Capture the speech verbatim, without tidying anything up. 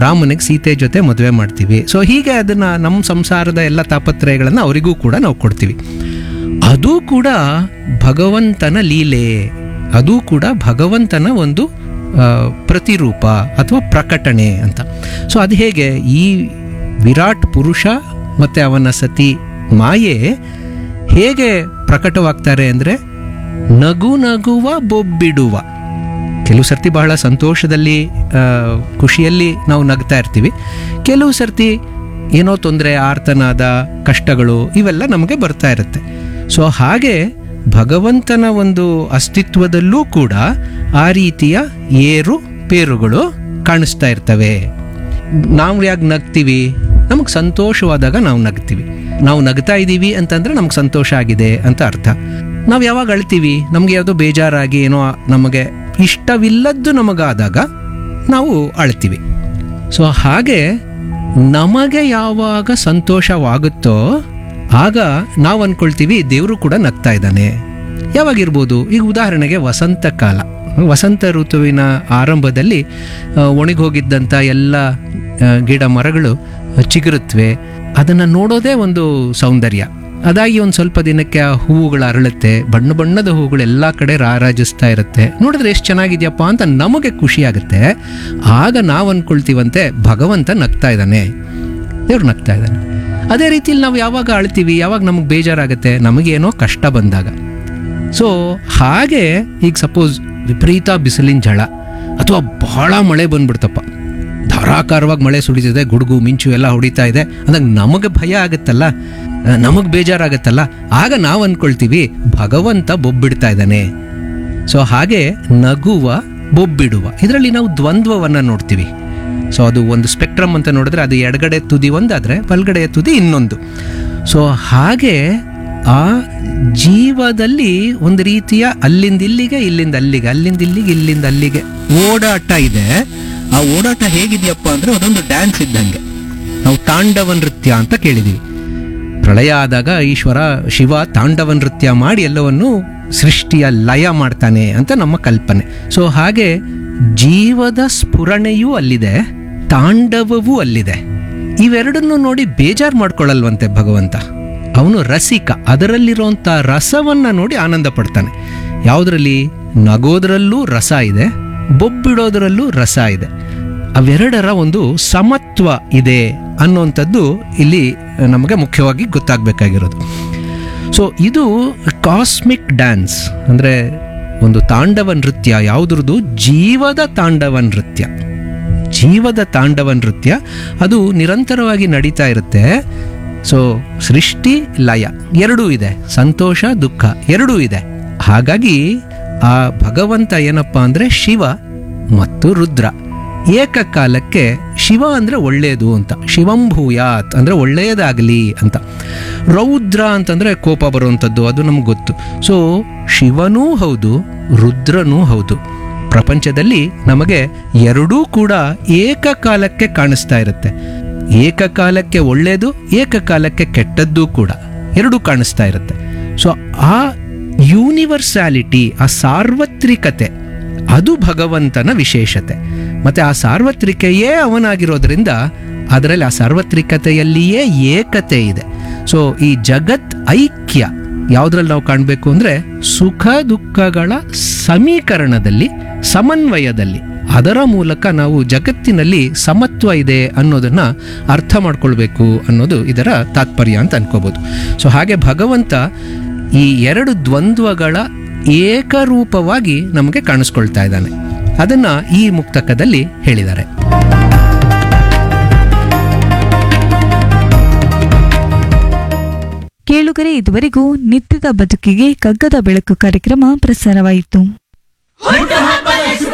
ರಾಮನಿಗೆ ಸೀತೆ ಜೊತೆ ಮದುವೆ ಮಾಡ್ತೀವಿ. ಸೊ ಹೀಗೆ ಅದನ್ನು ನಮ್ಮ ಸಂಸಾರದ ಎಲ್ಲ ತಾಪತ್ರಯಗಳನ್ನು ಅವರಿಗೂ ಕೂಡ ನಾವು ಕೊಡ್ತೀವಿ. ಅದು ಕೂಡ ಭಗವಂತನ ಲೀಲೆ, ಅದು ಕೂಡ ಭಗವಂತನ ಒಂದು ಪ್ರತಿರೂಪ ಅಥವಾ ಪ್ರಕಟಣೆ ಅಂತ. ಸೊ ಅದು ಹೇಗೆ ಈ ವಿರಾಟ್ ಪುರುಷ ಮತ್ತು ಅವನ ಸತಿ ಮಾಯೆ ಹೇಗೆ ಪ್ರಕಟವಾಗ್ತಾರೆ ಅಂದರೆ ನಗು ನಗುವ ಬೊಬ್ಬಿಡುವ. ಕೆಲವು ಸರ್ತಿ ಬಹಳ ಸಂತೋಷದಲ್ಲಿ ಖುಷಿಯಲ್ಲಿ ನಾವು ನಗ್ತಾ ಇರ್ತೀವಿ, ಕೆಲವು ಸರ್ತಿ ಏನೋ ತೊಂದರೆ, ಆರ್ತನಾದ, ಕಷ್ಟಗಳು ಇವೆಲ್ಲ ನಮಗೆ ಬರ್ತಾ ಇರುತ್ತೆ. ಸೊ ಹಾಗೆ ಭಗವಂತನ ಒಂದು ಅಸ್ತಿತ್ವದಲ್ಲೂ ಕೂಡ ಆ ರೀತಿಯ ಏರು ಪೇರುಗಳು ಕಾಣಿಸ್ತಾ ಇರ್ತವೆ. ನಾವು ಯಾಕೆ ನಗ್ತೀವಿ? ನಮಗೆ ಸಂತೋಷವಾದಾಗ ನಾವು ನಗ್ತೀವಿ. ನಾವು ನಗ್ತಾ ಇದ್ದೀವಿ ಅಂತಂದರೆ ನಮ್ಗೆ ಸಂತೋಷ ಆಗಿದೆ ಅಂತ ಅರ್ಥ. ನಾವು ಯಾವಾಗ ಅಳ್ತೀವಿ? ನಮಗೆ ಯಾವುದೋ ಬೇಜಾರಾಗಿ ಏನೋ ನಮಗೆ ಇಷ್ಟವಿಲ್ಲದ್ದು ನಮಗಾದಾಗ ನಾವು ಅಳ್ತೀವಿ. ಸೊ ಹಾಗೆ ನಮಗೆ ಯಾವಾಗ ಸಂತೋಷವಾಗುತ್ತೋ ಆಗ ನಾವು ಅಂದ್ಕೊಳ್ತೀವಿ ದೇವರು ಕೂಡ ನಗ್ತಾ ಇದ್ದಾನೆ. ಯಾವಾಗಿರ್ಬೋದು? ಈಗ ಉದಾಹರಣೆಗೆ ವಸಂತ ಕಾಲ, ವಸಂತ ಋತುವಿನ ಆರಂಭದಲ್ಲಿ ಒಣಗೋಗಿದ್ದಂಥ ಎಲ್ಲ ಗಿಡ ಮರಗಳು ಚಿಗುರುತ್ತವೆ. ಅದನ್ನು ನೋಡೋದೇ ಒಂದು ಸೌಂದರ್ಯ. ಅದಾಗಿ ಒಂದು ಸ್ವಲ್ಪ ದಿನಕ್ಕೆ ಆ ಹೂವುಗಳು ಅರಳುತ್ತೆ, ಬಣ್ಣ ಬಣ್ಣದ ಹೂವುಗಳು ಎಲ್ಲ ಕಡೆ ರಾರಾಜಿಸ್ತಾ ಇರುತ್ತೆ. ನೋಡಿದ್ರೆ ಎಷ್ಟು ಚೆನ್ನಾಗಿದೆಯಪ್ಪ ಅಂತ ನಮಗೆ ಖುಷಿ ಆಗುತ್ತೆ. ಆಗ ನಾವು ಅಂದ್ಕೊಳ್ತೀವಂತೆ ಭಗವಂತ ನಗ್ತಾ ಇದ್ದಾನೆ, ದೇವ್ರು ನಗ್ತಾ ಇದ್ದಾನೆ. ಅದೇ ರೀತಿಯಲ್ಲಿ ನಾವು ಯಾವಾಗ ಅಳ್ತೀವಿ, ಯಾವಾಗ ನಮಗೆ ಬೇಜಾರಾಗುತ್ತೆ, ನಮಗೇನೋ ಕಷ್ಟ ಬಂದಾಗ. ಸೊ ಹಾಗೆ ಈಗ ಸಪೋಸ್ ವಿಪರೀತ ಬಿಸಿಲಿನ ಝಳ ಅಥವಾ ಬಹಳ ಮಳೆ ಬಂದ್ಬಿಡ್ತಪ್ಪ, ಧಾರಾಕಾರವಾಗಿ ಮಳೆ ಸುಡಿತಿದೆ, ಗುಡುಗು ಮಿಂಚು ಎಲ್ಲ ಹೊಡಿತಾ ಇದೆ ಅಂದಾಗ ನಮಗೆ ಭಯ ಆಗುತ್ತಲ್ಲ, ನಮಗೆ ಬೇಜಾರಾಗತ್ತಲ್ಲ. ಆಗ ನಾವು ಅಂದ್ಕೊಳ್ತೀವಿ ಭಗವಂತ ಬೊಬ್ಬಿಡ್ತಾ ಇದ್ದಾನೆ. ಸೊ ಹಾಗೆ ನಗುವ ಬೊಬ್ಬಿಡುವ, ಇದರಲ್ಲಿ ನಾವು ದ್ವಂದ್ವವನ್ನು ನೋಡ್ತೀವಿ. ಸೊ ಅದು ಒಂದು ಸ್ಪೆಕ್ಟ್ರಮ್ ಅಂತ ನೋಡಿದ್ರೆ ಅದು ಎಡಗಡೆ ತುದಿ ಒಂದಾದರೆ ಬಲಗಡೆಯ ತುದಿ ಇನ್ನೊಂದು. ಸೊ ಹಾಗೆ ಆ ಜೀವದಲ್ಲಿ ಒಂದು ರೀತಿಯ ಅಲ್ಲಿಂದ ಇಲ್ಲಿಗೆ, ಇಲ್ಲಿಂದ ಅಲ್ಲಿಗೆ, ಅಲ್ಲಿಂದ ಇಲ್ಲಿಗೆ, ಇಲ್ಲಿಂದ ಅಲ್ಲಿಗೆ ಓಡಾಟ ಇದೆ. ಆ ಓಡಾಟ ಹೇಗಿದೆಯಪ್ಪ ಅಂದರೆ ಅದೊಂದು ಡ್ಯಾನ್ಸ್ ಇದ್ದಂಗೆ. ನಾವು ತಾಂಡವ ನೃತ್ಯ ಅಂತ ಕೇಳಿದ್ದೀವಿ. ಪ್ರಳಯ ಆದಾಗ ಈಶ್ವರ ಶಿವ ತಾಂಡವ ನೃತ್ಯ ಮಾಡಿ ಎಲ್ಲವನ್ನು ಸೃಷ್ಟಿಯ ಲಯ ಮಾಡ್ತಾನೆ ಅಂತ ನಮ್ಮ ಕಲ್ಪನೆ. ಸೊ ಹಾಗೆ ಜೀವದ ಸ್ಫುರಣೆಯೂ ಅಲ್ಲಿದೆ, ತಾಂಡವವೂ ಅಲ್ಲಿದೆ. ಇವೆರಡನ್ನು ನೋಡಿ ಬೇಜಾರು ಮಾಡ್ಕೊಳ್ಳಲ್ವಂತೆ ಭಗವಂತ. ಅವನು ರಸಿಕ, ಅದರಲ್ಲಿರುವಂಥ ರಸವನ್ನು ನೋಡಿ ಆನಂದ ಪಡ್ತಾನೆ. ಯಾವುದರಲ್ಲಿ? ನಗೋದ್ರಲ್ಲೂ ರಸ ಇದೆ, ಬೊಬ್ಬಿಡೋದ್ರಲ್ಲೂ ರಸ ಇದೆ. ಅವೆರಡರ ಒಂದು ಸಮತ್ವ ಇದೆ ಅನ್ನುವಂಥದ್ದು ಇಲ್ಲಿ ನಮಗೆ ಮುಖ್ಯವಾಗಿ ಗೊತ್ತಾಗಬೇಕಾಗಿರೋದು. ಸೊ ಇದು ಕಾಸ್ಮಿಕ್ ಡ್ಯಾನ್ಸ್ ಅಂದರೆ ಒಂದು ತಾಂಡವ ನೃತ್ಯ. ಯಾವುದ್ರದ್ದು? ಜೀವದ ತಾಂಡವ ನೃತ್ಯ. ಜೀವದ ತಾಂಡವ ನೃತ್ಯ ಅದು ನಿರಂತರವಾಗಿ ನಡೀತಾ ಇರುತ್ತೆ. ಸೊ ಸೃಷ್ಟಿ ಲಯ ಎರಡೂ ಇದೆ, ಸಂತೋಷ ದುಃಖ ಎರಡೂ ಇದೆ. ಹಾಗಾಗಿ ಆ ಭಗವಂತ ಏನಪ್ಪ ಅಂದರೆ ಶಿವ ಮತ್ತು ರುದ್ರ ಏಕಕಾಲಕ್ಕೆ. ಶಿವ ಅಂದರೆ ಒಳ್ಳೆಯದು ಅಂತ, ಶಿವಂಭೂಯಾತ್ ಅಂದರೆ ಒಳ್ಳೆಯದಾಗಲಿ ಅಂತ. ರೌದ್ರ ಅಂತಂದರೆ ಕೋಪ ಬರುವಂಥದ್ದು, ಅದು ನಮ್ಗೆ ಗೊತ್ತು. ಸೊ ಶಿವನೂ ಹೌದು, ರುದ್ರನೂ ಹೌದು. ಪ್ರಪಂಚದಲ್ಲಿ ನಮಗೆ ಎರಡೂ ಕೂಡ ಏಕಕಾಲಕ್ಕೆ ಕಾಣಿಸ್ತಾ ಇರುತ್ತೆ. ಏಕಕಾಲಕ್ಕೆ ಒಳ್ಳೆಯದು, ಏಕಕಾಲಕ್ಕೆ ಕೆಟ್ಟದ್ದು ಕೂಡ ಎರಡೂ ಕಾಣಿಸ್ತಾ ಇರುತ್ತೆ. ಸೊ ಆ ಯೂನಿವರ್ಸಾಲಿಟಿ, ಆ ಸಾರ್ವತ್ರಿಕತೆ, ಅದು ಭಗವಂತನ ವಿಶೇಷತೆ. ಮತ್ತು ಆ ಸಾರ್ವತ್ರಿಕೆಯೇ ಅವನಾಗಿರೋದ್ರಿಂದ ಅದರಲ್ಲಿ ಆ ಸಾರ್ವತ್ರಿಕತೆಯಲ್ಲಿಯೇ ಏಕತೆ ಇದೆ. ಸೊ ಈ ಜಗತ್ ಐಕ್ಯ ಯಾವುದ್ರಲ್ಲಿ ನಾವು ಕಾಣಬೇಕು ಅಂದರೆ ಸುಖ ದುಃಖಗಳ ಸಮೀಕರಣದಲ್ಲಿ, ಸಮನ್ವಯದಲ್ಲಿ. ಅದರ ಮೂಲಕ ನಾವು ಜಗತ್ತಿನಲ್ಲಿ ಸಮತ್ವ ಇದೆ ಅನ್ನೋದನ್ನು ಅರ್ಥ ಮಾಡ್ಕೊಳ್ಬೇಕು ಅನ್ನೋದು ಇದರ ತಾತ್ಪರ್ಯ ಅಂತ ಅನ್ಕೋಬೋದು. ಸೊ ಹಾಗೆ ಭಗವಂತ ಈ ಎರಡು ದ್ವಂದ್ವಗಳ ಏಕರೂಪವಾಗಿ ನಮಗೆ ಕಾಣಿಸ್ಕೊಳ್ತಾ ಇದ್ದಾನೆ. ಅದನ್ನ ಈ ಮುಕ್ತಕದಲ್ಲಿ ಹೇಳಿದ್ದಾರೆ. ಕೇಳುಗರೆ, ಇದುವರೆಗೂ ನಿತ್ಯದ ಬದುಕಿಗೆ ಕಗ್ಗದ ಬೆಳಕು ಕಾರ್ಯಕ್ರಮ ಪ್ರಸಾರವಾಯಿತು.